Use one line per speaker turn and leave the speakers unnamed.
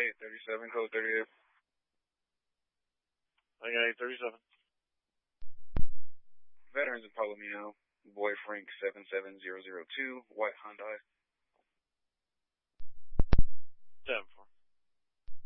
837, code 38.
I got 837.
Veterans in Palomino, Boy Frank 77002, white Hyundai.
10